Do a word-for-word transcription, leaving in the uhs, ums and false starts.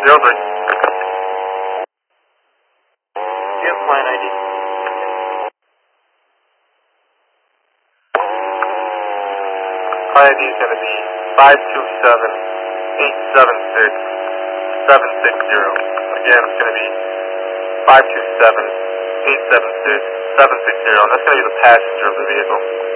Zero three. Do you have client I D? Client I D is going to be five two seven eight seven six seven six zero. Again, it's going to be five two seven eight seven six seven six zero. That's going to be the passenger of the vehicle.